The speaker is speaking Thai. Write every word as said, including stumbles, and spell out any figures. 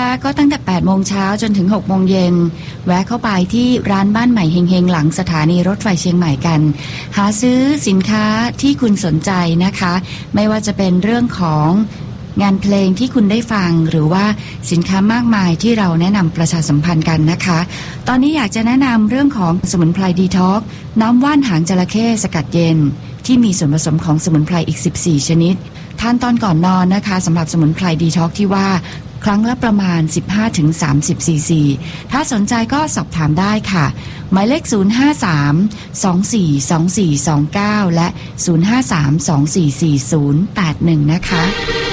นะคะก็ตั้งแต่แปดโมงเช้าจนถึงหกโมงเย็นแวะเข้าไปที่ร้านบ้านใหม่เฮงๆหลังสถานีรถไฟเชียงใหม่กันหาซื้อสินค้าที่คุณสนใจนะคะไม่ว่าจะเป็นเรื่องของงานเพลงที่คุณได้ฟังหรือว่าสินค้ามากมายที่เราแนะนำประชาสัมพันธ์กันนะคะตอนนี้อยากจะแนะนำเรื่องของสมุนไพรดีท็อกซ์น้ำว่านหางจระเข้สกัดเย็นที่มีส่วนผสมของสมุนไพรอีกสิบสี่ชนิดทานตอนก่อนนอนนะคะสำหรับสมุนไพรดีท็อกซ์ที่ว่าครั้งละประมาณ สิบห้าถึงสามสิบ ซีซี ถ้าสนใจก็สอบถามได้ค่ะหมายเลขศูนย์ ห้า สาม สอง สี่ สอง สี่ สอง เก้าและศูนย์ ห้า สาม สอง สี่ สี่ ศูนย์ แปด หนึ่งนะคะ